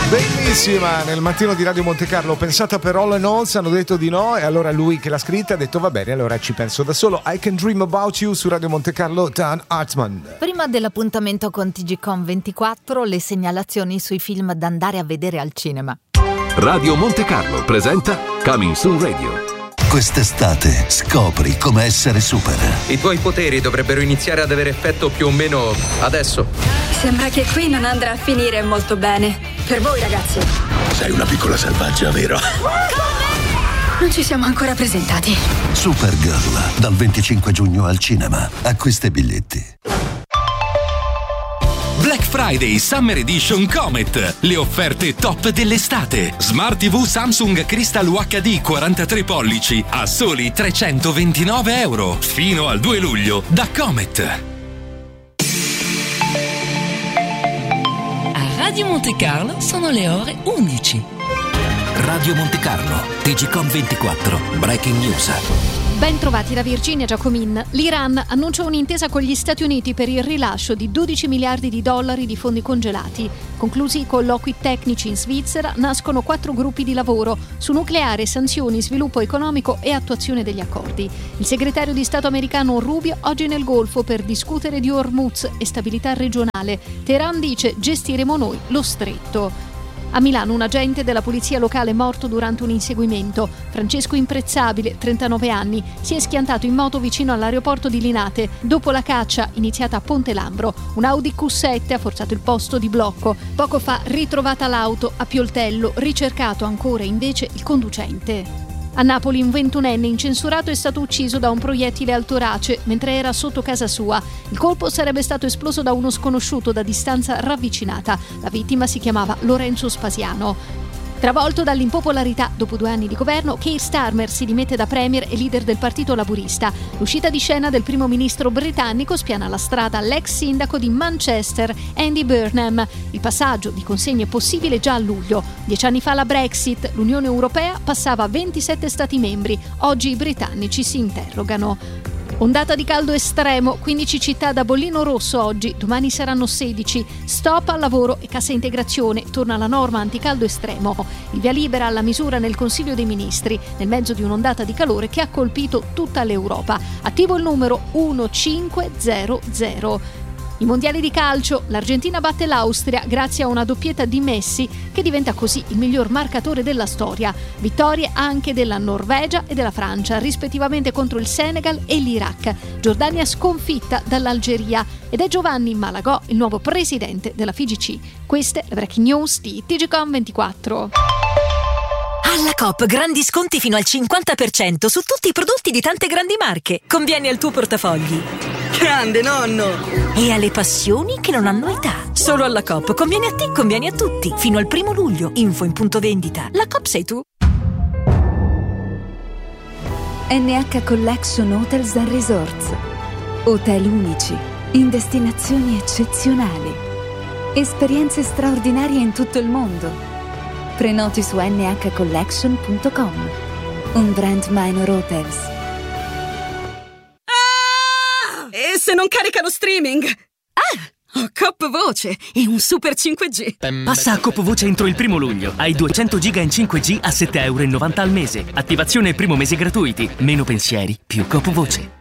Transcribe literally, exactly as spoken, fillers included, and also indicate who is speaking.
Speaker 1: Bellissima, nel mattino di Radio Monte Carlo, pensata per All and Alls, hanno detto di no e allora lui che l'ha scritta ha detto va bene, allora ci penso da solo. I Can Dream About You su Radio Monte Carlo, Dan Hartman.
Speaker 2: Prima dell'appuntamento con T G Com ventiquattro, le segnalazioni sui film da andare a vedere al cinema.
Speaker 3: Radio Monte Carlo presenta Coming Soon Radio.
Speaker 4: Quest'estate scopri come essere super.
Speaker 5: I tuoi poteri dovrebbero iniziare ad avere effetto più o meno adesso.
Speaker 6: Sembra che qui non andrà a finire molto bene. Per voi, ragazzi.
Speaker 4: Sei una piccola selvaggia, vero?
Speaker 6: Non ci siamo ancora presentati.
Speaker 4: Supergirl, dal venticinque giugno al cinema. Acquista i biglietti.
Speaker 7: Black Friday Summer Edition Comet. Le offerte top dell'estate. Smart tivù Samsung Crystal U H D quarantatré pollici a soli trecentoventinove euro. Fino al due luglio da Comet.
Speaker 8: A Radio Monte Carlo sono le ore undici.
Speaker 4: Radio Monte Carlo, T G Com ventiquattro, Breaking News.
Speaker 9: Ben trovati da Virginia Giacomin. L'Iran annuncia un'intesa con gli Stati Uniti per il rilascio di dodici miliardi di dollari di fondi congelati. Conclusi i colloqui tecnici in Svizzera, nascono quattro gruppi di lavoro su nucleare, sanzioni, sviluppo economico e attuazione degli accordi. Il segretario di Stato americano Rubio oggi nel Golfo per discutere di Hormuz e stabilità regionale. Teheran dice: gestiremo noi lo stretto. A Milano un agente della polizia locale è morto durante un inseguimento. Francesco Imprezzabile, trentanove anni, si è schiantato in moto vicino all'aeroporto di Linate dopo la caccia iniziata a Ponte Lambro. Un Audi Q sette ha forzato il posto di blocco. Poco fa ritrovata l'auto a Pioltello, ricercato ancora invece il conducente. A Napoli un ventunenne incensurato è stato ucciso da un proiettile al torace mentre era sotto casa sua. Il colpo sarebbe stato esploso da uno sconosciuto da distanza ravvicinata. La vittima si chiamava Lorenzo Spasiano. Travolto dall'impopolarità dopo due anni di governo, Keir Starmer si dimette da premier e leader del Partito Laburista. L'uscita di scena del primo ministro britannico spiana la strada all'ex sindaco di Manchester, Andy Burnham. Il passaggio di consegne è possibile già a luglio. Dieci anni fa la Brexit, l'Unione Europea passava a ventisette stati membri. Oggi i britannici si interrogano. Ondata di caldo estremo, quindici città da bollino rosso oggi, domani saranno sedici. Stop al lavoro e cassa integrazione, torna la norma anticaldo estremo. Il via libera alla misura nel Consiglio dei Ministri, nel mezzo di un'ondata di calore che ha colpito tutta l'Europa. Attivo il numero millecinquecento. I mondiali di calcio, l'Argentina batte l'Austria grazie a una doppietta di Messi che diventa così il miglior marcatore della storia. Vittorie anche della Norvegia e della Francia, rispettivamente contro il Senegal e l'Iraq. Giordania sconfitta dall'Algeria ed è Giovanni Malagò il nuovo presidente della F I G C. Queste le breaking news di T G Com ventiquattro.
Speaker 10: Alla Coop grandi sconti fino al cinquanta per cento su tutti i prodotti di tante grandi marche. Conviene al tuo portafogli.
Speaker 11: Grande nonno!
Speaker 10: E alle passioni che non hanno età. Solo alla Coop. Conviene a te, conviene a tutti. Fino al primo luglio. Info in punto vendita. La Coop sei tu.
Speaker 12: N H Collection Hotels and Resorts. Hotel unici, in destinazioni eccezionali. Esperienze straordinarie in tutto il mondo. Prenoti su N H collection punto com. Un brand Minor Hotels.
Speaker 11: Ah! E se non carica lo streaming? Ah! Ho Coop Voce e un Super cinque G.
Speaker 13: Passa a Coop Voce entro il primo luglio. Hai duecento giga in cinque G a sette virgola novanta euro al mese. Attivazione e primo mese gratuiti. Meno pensieri, più Coop Voce.